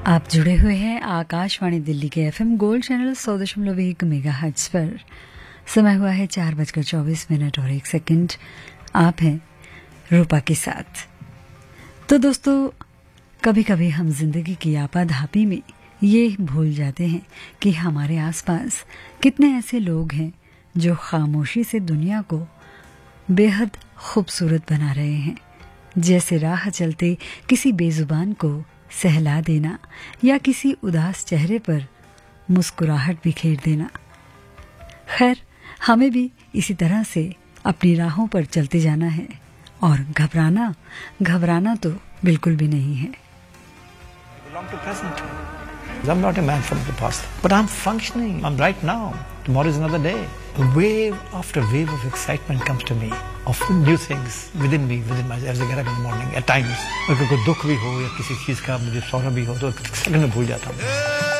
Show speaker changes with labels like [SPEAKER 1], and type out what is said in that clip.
[SPEAKER 1] आप जुड़े हुए हैं आकाशवाणी दिल्ली के एफएम गोल्ड चैनल 100.1 मेगाहर्ट्ज पर। समय हुआ है 4:24 और 1 सेकंड। आप हैं रूपा के साथ। तो दोस्तों, कभी कभी हम जिंदगी की आपाधापी में ये भूल जाते हैं कि हमारे आसपास कितने ऐसे लोग हैं जो खामोशी से दुनिया को बेहद खूबसूरत बना रहे हैं। जैसे राह चलते किसी बेजुबान को सहला देना या किसी उदास चेहरे पर मुस्कुराहट बिखेर देना। खैर, हमें भी इसी तरह से अपनी राहों पर चलते जाना है और घबराना तो बिल्कुल भी नहीं है।
[SPEAKER 2] I'm not a man from the past, but I'm functioning. I'm right now. Tomorrow is another day. Wave after wave of excitement comes to me of new things within me, within myself. As I get up in the morning, at times, अगर कोई दुख भी हो या किसी चीज का मुझे सौरा भी हो तो सेकंड में भूल जाता हूँ।